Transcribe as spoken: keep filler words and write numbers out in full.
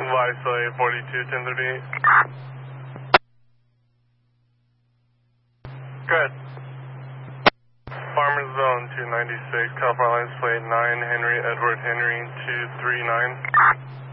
license plate forty-two ten thirty-eight. Good. Farmer Zone two ninety-six, California license plate nine Henry Edward Henry two three nine.